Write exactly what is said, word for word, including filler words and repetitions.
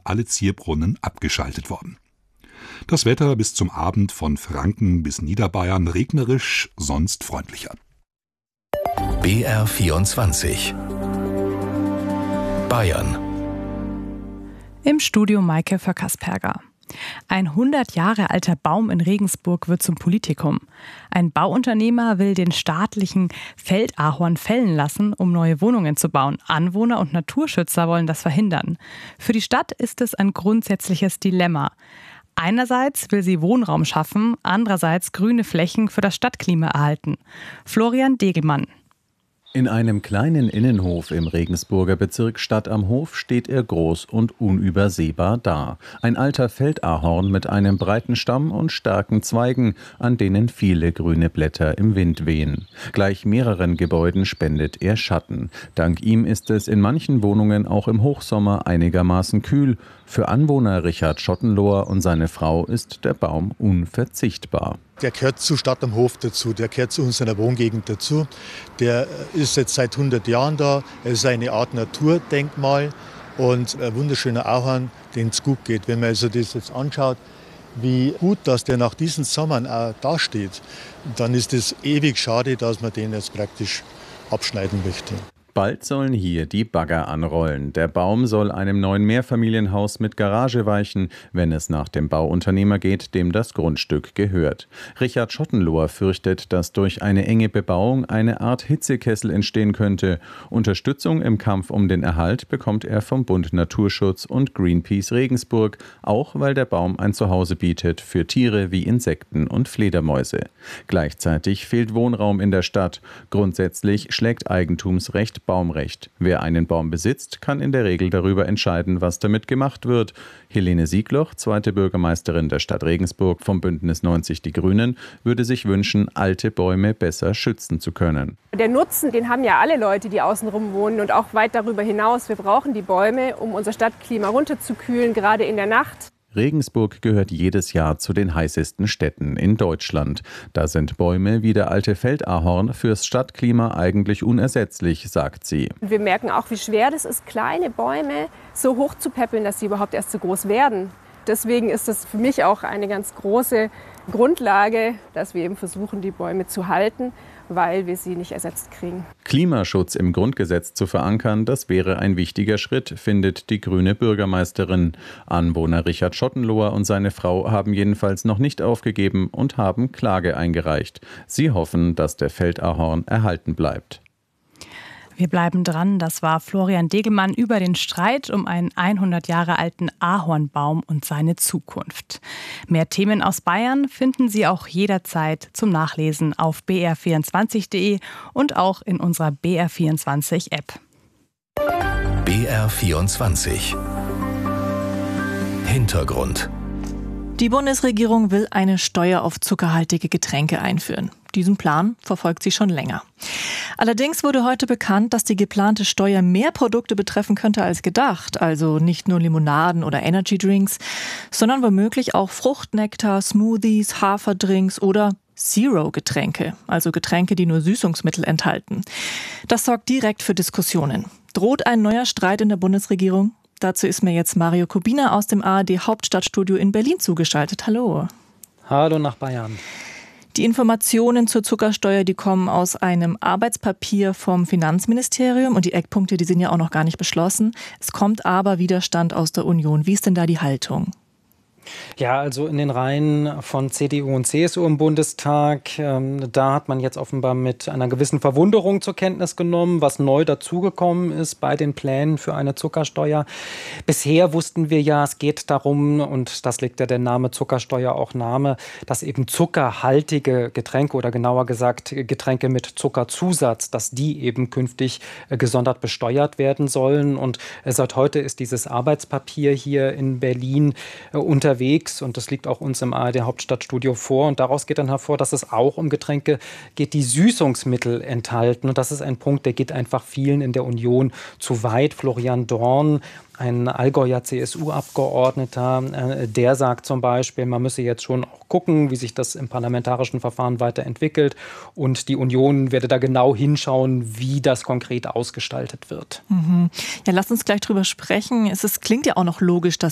alle Zierbrunnen abgeschaltet worden. Das Wetter bis zum Abend von Franken bis Niederbayern regnerisch, sonst freundlicher. B R vierundzwanzig Bayern. Im Studio Maike Vöckersperger. Ein hundert Jahre alter Baum in Regensburg wird zum Politikum. Ein Bauunternehmer will den staatlichen Feldahorn fällen lassen, um neue Wohnungen zu bauen. Anwohner und Naturschützer wollen das verhindern. Für die Stadt ist es ein grundsätzliches Dilemma. Einerseits will sie Wohnraum schaffen, andererseits grüne Flächen für das Stadtklima erhalten. Florian Degelmann. In einem kleinen Innenhof im Regensburger Bezirk Stadt am Hof steht er groß und unübersehbar da. Ein alter Feldahorn mit einem breiten Stamm und starken Zweigen, an denen viele grüne Blätter im Wind wehen. Gleich mehreren Gebäuden spendet er Schatten. Dank ihm ist es in manchen Wohnungen auch im Hochsommer einigermaßen kühl. Für Anwohner Richard Schottenlohr und seine Frau ist der Baum unverzichtbar. Der gehört zu Stadt am Hof dazu, der gehört zu unserer Wohngegend dazu. Der ist jetzt seit hundert Jahren da, er ist eine Art Naturdenkmal und ein wunderschöner Ahorn, den es gut geht. Wenn man also das jetzt anschaut, wie gut, dass der nach diesen Sommern auch dasteht, dann ist es ewig schade, dass man den jetzt praktisch abschneiden möchte. Bald sollen hier die Bagger anrollen. Der Baum soll einem neuen Mehrfamilienhaus mit Garage weichen, wenn es nach dem Bauunternehmer geht, dem das Grundstück gehört. Richard Schottenlohr fürchtet, dass durch eine enge Bebauung eine Art Hitzekessel entstehen könnte. Unterstützung im Kampf um den Erhalt bekommt er vom Bund Naturschutz und Greenpeace Regensburg, auch weil der Baum ein Zuhause bietet für Tiere wie Insekten und Fledermäuse. Gleichzeitig fehlt Wohnraum in der Stadt. Grundsätzlich schlägt Eigentumsrecht Baumrecht. Wer einen Baum besitzt, kann in der Regel darüber entscheiden, was damit gemacht wird. Helene Siegloch, zweite Bürgermeisterin der Stadt Regensburg vom Bündnis neunzig Die Grünen, würde sich wünschen, alte Bäume besser schützen zu können. Der Nutzen, den haben ja alle Leute, die außenrum wohnen und auch weit darüber hinaus. Wir brauchen die Bäume, um unser Stadtklima runterzukühlen, gerade in der Nacht. Regensburg gehört jedes Jahr zu den heißesten Städten in Deutschland. Da sind Bäume wie der alte Feldahorn fürs Stadtklima eigentlich unersetzlich, sagt sie. Wir merken auch, wie schwer das ist, kleine Bäume so hoch zu peppeln, dass sie überhaupt erst so groß werden. Deswegen ist das für mich auch eine ganz große Grundlage, dass wir eben versuchen, die Bäume zu halten, weil wir sie nicht ersetzt kriegen. Klimaschutz im Grundgesetz zu verankern, das wäre ein wichtiger Schritt, findet die grüne Bürgermeisterin. Anwohner Richard Schottenlohr und seine Frau haben jedenfalls noch nicht aufgegeben und haben Klage eingereicht. Sie hoffen, dass der Feldahorn erhalten bleibt. Wir bleiben dran. Das war Florian Degelmann über den Streit um einen hundert Jahre alten Ahornbaum und seine Zukunft. Mehr Themen aus Bayern finden Sie auch jederzeit zum Nachlesen auf b r vierundzwanzig punkt de und auch in unserer B R vierundzwanzig App. B R vierundzwanzig Hintergrund. Die Bundesregierung will eine Steuer auf zuckerhaltige Getränke einführen. Diesen Plan verfolgt sie schon länger. Allerdings wurde heute bekannt, dass die geplante Steuer mehr Produkte betreffen könnte als gedacht. Also nicht nur Limonaden oder Energydrinks, sondern womöglich auch Fruchtnektar, Smoothies, Haferdrinks oder Zero-Getränke, also Getränke, die nur Süßungsmittel enthalten. Das sorgt direkt für Diskussionen. Droht ein neuer Streit in der Bundesregierung? Dazu ist mir jetzt Mario Kubina aus dem A R D Hauptstadtstudio in Berlin zugeschaltet. Hallo. Hallo nach Bayern. Die Informationen zur Zuckersteuer, die kommen aus einem Arbeitspapier vom Finanzministerium und die Eckpunkte, die sind ja auch noch gar nicht beschlossen. Es kommt aber Widerstand aus der Union. Wie ist denn da die Haltung? Ja, also in den Reihen von C D U und C S U im Bundestag, ähm, da hat man jetzt offenbar mit einer gewissen Verwunderung zur Kenntnis genommen, was neu dazugekommen ist bei den Plänen für eine Zuckersteuer. Bisher wussten wir ja, es geht darum, und das legt ja der Name Zuckersteuer auch Name, dass eben zuckerhaltige Getränke oder genauer gesagt Getränke mit Zuckerzusatz, dass die eben künftig äh, gesondert besteuert werden sollen. Und äh, seit heute ist dieses Arbeitspapier hier in Berlin äh, unter unterwegs und das liegt auch uns im A R D Hauptstadtstudio vor und daraus geht dann hervor, dass es auch um Getränke geht, die Süßungsmittel enthalten und das ist ein Punkt, der geht einfach vielen in der Union zu weit. Florian Dorn, ein Allgäuer C S U-Abgeordneter, der sagt zum Beispiel, man müsse jetzt schon auch gucken, wie sich das im parlamentarischen Verfahren weiterentwickelt und die Union werde da genau hinschauen, wie das konkret ausgestaltet wird. Mhm. Ja, lass uns gleich drüber sprechen. Es ist, klingt ja auch noch logisch, dass